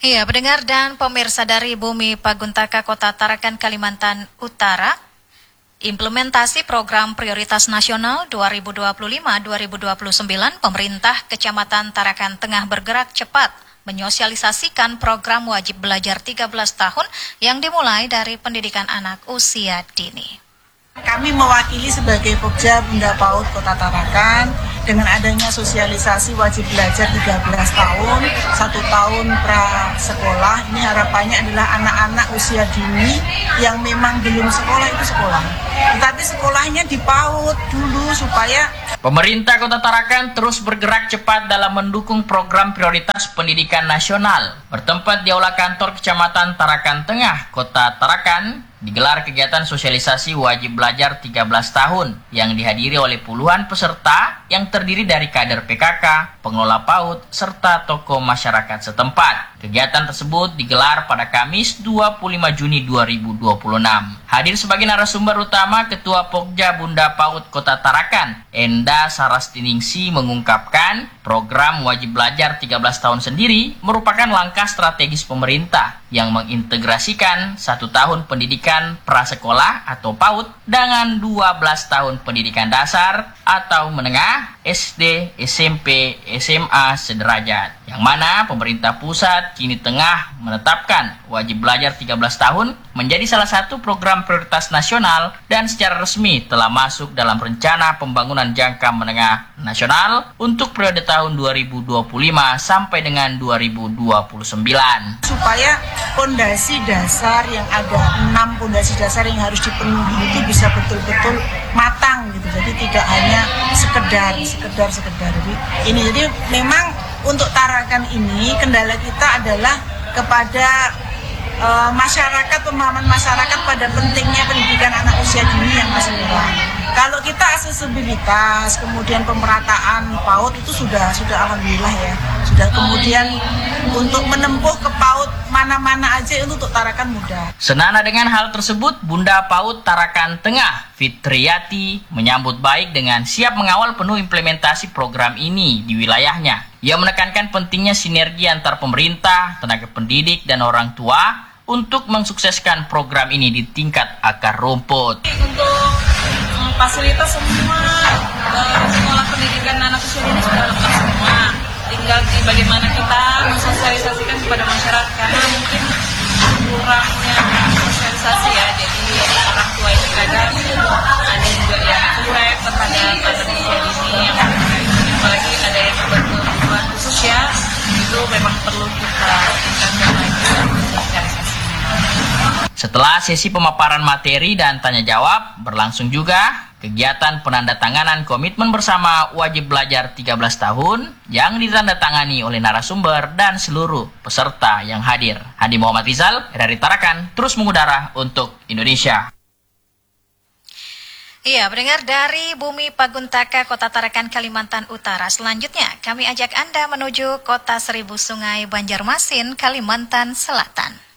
Iya, pendengar dan pemirsa dari Bumi Paguntaka Kota Tarakan, Kalimantan Utara, implementasi program prioritas nasional 2025-2029, pemerintah Kecamatan Tarakan Tengah bergerak cepat menyosialisasikan program wajib belajar 13 tahun yang dimulai dari pendidikan anak usia dini. Kami mewakili sebagai Pokja Bunda PAUD Kota Tarakan dengan adanya sosialisasi wajib belajar 13 tahun, 1 tahun pra sekolah. Ini harapannya adalah anak-anak usia dini yang memang belum sekolah itu sekolah. Tetapi sekolahnya di PAUD dulu supaya Pemerintah Kota Tarakan terus bergerak cepat dalam mendukung program prioritas pendidikan nasional. Bertempat di Aula Kantor Kecamatan Tarakan Tengah, Kota Tarakan, digelar kegiatan sosialisasi wajib belajar 13 tahun yang dihadiri oleh puluhan peserta yang terdiri dari kader PKK, pengelola PAUD, serta tokoh masyarakat setempat. Kegiatan tersebut digelar pada Kamis 25 Juni 2026. Hadir sebagai narasumber utama Ketua Pokja Bunda PAUD Kota Tarakan, Enda Sarastiningsi, mengungkapkan program wajib belajar 13 tahun sendiri merupakan langkah strategis pemerintah yang mengintegrasikan 1 tahun pendidikan prasekolah atau PAUD dengan 12 tahun pendidikan dasar atau menengah SD, SMP, SMA sederajat, yang mana pemerintah pusat kini tengah menetapkan wajib belajar 13 tahun menjadi salah satu program prioritas nasional dan secara resmi telah masuk dalam rencana pembangunan jangka menengah nasional untuk periode tahun 2025 sampai dengan 2029. Supaya pondasi dasar yang ada 6 pondasi dasar yang harus dipenuhi itu bisa betul-betul matang gitu. Jadi tidak hanya sekedar. Jadi memang untuk Tarakan ini kendala kita adalah kepada masyarakat, pemahaman masyarakat pada pentingnya pendidikan anak usia dini yang masih muda. Kalau kita aksesibilitas, kemudian pemerataan PAUD itu sudah alhamdulillah ya. Sudah, kemudian untuk menempuh ke PAUD mana-mana aja untuk Tarakan mudah. Senada dengan hal tersebut, Bunda PAUD Tarakan Tengah, Fitriati, menyambut baik dengan siap mengawal penuh implementasi program ini di wilayahnya. Ia menekankan pentingnya sinergi antar pemerintah, tenaga pendidik, dan orang tua untuk mensukseskan program ini di tingkat akar rumput. Untuk fasilitas semua sekolah pendidikan anak usia dini sudah lengkap semua. Tinggal bagaimana kita mensosialisasikan kepada masyarakat, karena mungkin kurangnya sosialisasi ya. Jadi orang tua itu kadang ada juga yang cuek terhadap anak usia dini, apalagi ada yang berkebutuhan khusus ya. Itu memang perlu kita tingkatkan lagi sosialisasi. Setelah sesi pemaparan materi dan tanya jawab, berlangsung juga kegiatan penandatanganan komitmen bersama wajib belajar 13 tahun yang ditandatangani oleh narasumber dan seluruh peserta yang hadir. Hadi Muhammad Rizal, dari Tarakan, terus mengudara untuk Indonesia. Iya, pendengar dari Bumi Paguntaka Kota Tarakan, Kalimantan Utara. Selanjutnya, kami ajak Anda menuju Kota Seribu Sungai, Banjarmasin, Kalimantan Selatan.